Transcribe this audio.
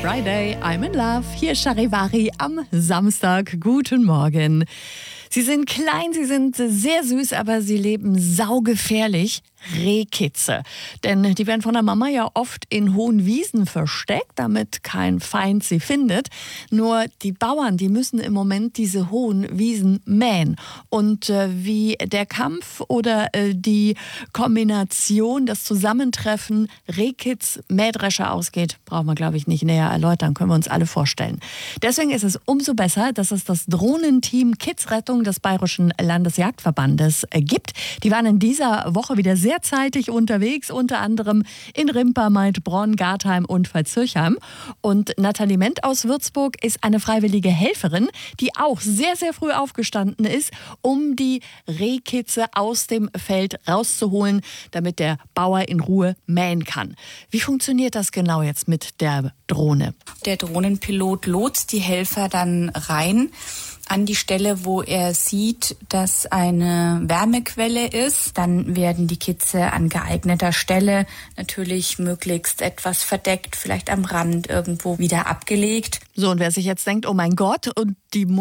Friday, I'm in love. Hier ist Charivari am Samstag. Guten Morgen. Sie sind klein, sie sind sehr süß, aber sie leben saugefährlich. Rehkitze. Denn die werden von der Mama ja oft in hohen Wiesen versteckt, damit kein Feind sie findet. Nur die Bauern, die müssen im Moment diese hohen Wiesen mähen. Und wie der Kampf oder die Kombination, das Zusammentreffen Rehkitz-Mähdrescher ausgeht, brauchen wir, glaube ich, nicht näher erläutern, können wir uns alle vorstellen. Deswegen ist es umso besser, dass es das Drohnenteam Kidsrettung des Bayerischen Landesjagdverbandes gibt. Die waren in dieser Woche wieder sehr zeitig unterwegs, unter anderem in Rimpa, Maidbronn, Gartheim und Pfalz-Zürchheim. Und Nathalie Ment aus Würzburg ist eine freiwillige Helferin, die auch sehr, sehr früh aufgestanden ist, um die Rehkitze aus dem Feld rauszuholen, damit der Bauer in Ruhe mähen kann. Wie funktioniert das genau jetzt mit der Drohne? Der Drohnenpilot lotst die Helfer dann rein an die Stelle, wo er sieht, dass eine Wärmequelle ist. Dann werden die Kitze an geeigneter Stelle natürlich möglichst etwas verdeckt, vielleicht am Rand irgendwo wieder abgelegt. So, und wer sich jetzt denkt, oh mein Gott, und die